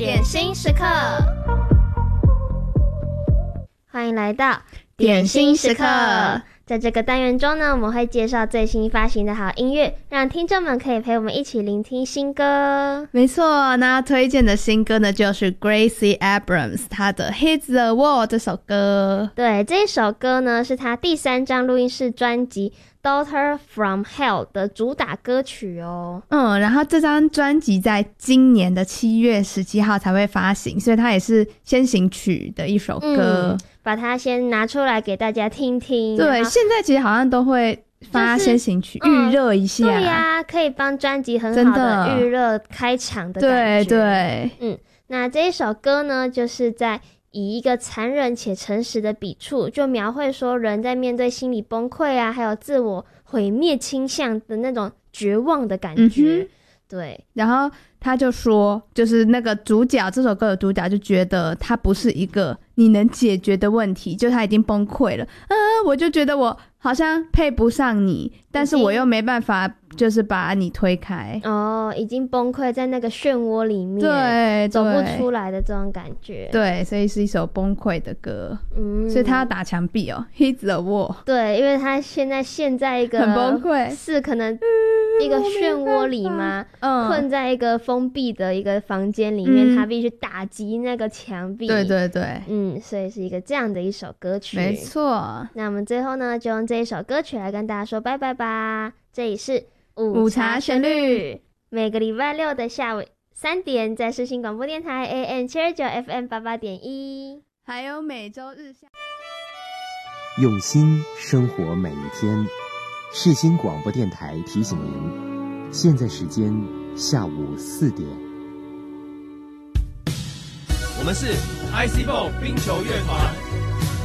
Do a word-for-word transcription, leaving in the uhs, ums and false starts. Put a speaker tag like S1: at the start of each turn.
S1: 点心时刻，欢迎来到
S2: 点心时刻。
S1: 在这个单元中呢，我们会介绍最新发行的好音乐，让听众们可以陪我们一起聆听新歌。
S2: 没错，那推荐的新歌呢，就是 Gracie Abrams 她的 Hit the Wall 这首歌。
S1: 对，这首歌呢是她第三张录音室专辑Daughter from Hell 的主打歌曲哦。
S2: 嗯，然后这张专辑在今年的七月十七号才会发行，所以它也是先行曲的一首歌。嗯，
S1: 把它先拿出来给大家听听。
S2: 对，现在其实好像都会发先行曲预热一下。
S1: 对呀、啊，可以帮专辑很好的预热开场的感觉。
S2: 对对，
S1: 嗯，那这一首歌呢，就是在以一个残忍且诚实的笔触，就描绘说人在面对心理崩溃啊，还有自我毁灭倾向的那种绝望的感觉。嗯，对，
S2: 然后他就说，就是那个主角，这首歌的主角就觉得他不是一个你能解决的问题，就他已经崩溃了。啊，我就觉得我好像配不上你，但是我又没办法，就是把你推开。
S1: 哦，已经崩溃在那个漩涡里面，
S2: 对，
S1: 走不出来的这种感觉。
S2: 对，所以是一首崩溃的歌。嗯，所以他要打墙壁哦 ，hit the wall。
S1: 对，因为他现在陷在一个
S2: 很崩溃，
S1: 是可能一个漩涡里嘛，嗯，困在一个封闭的一个房间里面，嗯，他必须打击那个墙壁。
S2: 对对对，
S1: 嗯，所以是一个这样的一首歌曲。
S2: 没错。
S1: 那我们最后呢，就用这一首歌曲来跟大家说拜拜吧。这里是
S2: 午茶旋律，
S1: 每个礼拜六的下午三点，在世新广播电台 A M 七二九 F M 八八点一，
S2: 还有每周日下。
S3: 用心生活每一天，世新广播电台提醒您，现在时间下午四点。
S4: 我们是 I C Ball 冰球乐团。